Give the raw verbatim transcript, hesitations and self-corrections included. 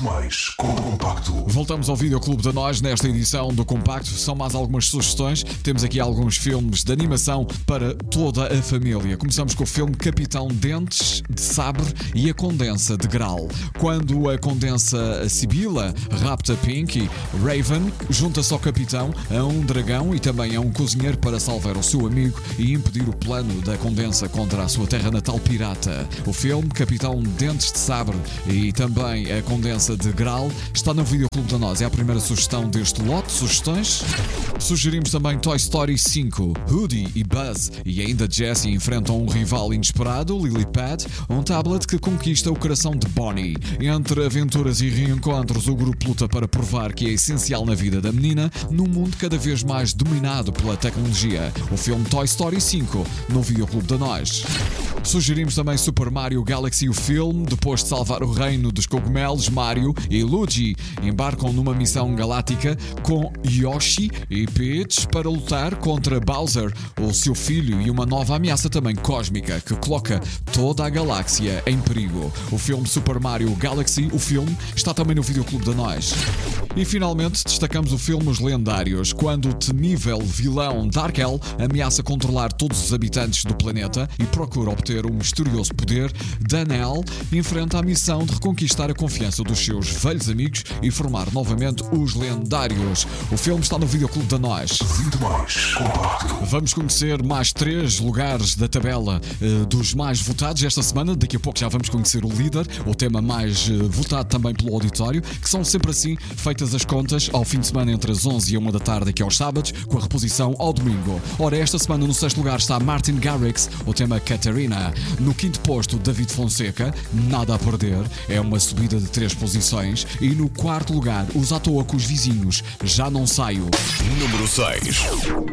mais com o Compacto. Voltamos ao Videoclube da Nós nesta edição do Compacto. São mais algumas sugestões. Temos aqui alguns filmes de animação para toda a família. Começamos com o filme Capitão Dentes de Sabre e a Condensa de Graal. Quando a Condensa Sibila rapta Pinky, Raven junta-se ao Capitão, a um dragão e também a um cozinheiro para salvar o seu amigo e impedir o plano da Condensa contra a sua terra natal pirata. O filme Capitão Dentes de Sabre e também a Condensa de Graal está no Videoclube da Nós. É a primeira sugestão deste lote de sugestões. Sugerimos também Toy Story cinco. Woody e Buzz e ainda Jessie enfrentam um rival inesperado, Lilypad, um tablet que conquista o coração de Bonnie. Entre aventuras e reencontros, o grupo luta para provar que é essencial na vida da menina num mundo cada vez mais dominado pela tecnologia. O filme Toy Story cinco no Videoclube da Nós. Sugerimos também Super Mario Galaxy, o filme. Depois de salvar o reino dos cogumelos, Mario e Luigi embarcam numa missão galáctica com Yoshi e Peach para lutar contra Bowser, o seu filho, e uma nova ameaça também cósmica que coloca toda a galáxia em perigo. O filme Super Mario Galaxy, o filme, está também no Videoclube da Nós. E finalmente destacamos o filme Os Lendários, quando o temível vilão Darkel ameaça controlar todos os habitantes do planeta e procura obter um misterioso poder. Danelle enfrenta a missão de reconquistar a confiança dos seus velhos amigos e formar novamente os Lendários. O filme está no Videoclube da Nós. Muito mais Compacto. Vamos conhecer mais três lugares da tabela uh, dos mais votados esta semana. Daqui a pouco já vamos conhecer o líder, o tema mais uh, votado também pelo auditório, que são sempre assim feitas as contas ao fim de semana entre as onze e a uma da tarde aqui aos sábados, com a reposição ao domingo. Ora, esta semana no sexto lugar está Martin Garrix, o tema Catarina. No quinto posto, David Fonseca, Nada a Perder, é uma subida de três posições. E no quarto lugar, Os À Toa com os Vizinhos, Já Não Saio. Número seis.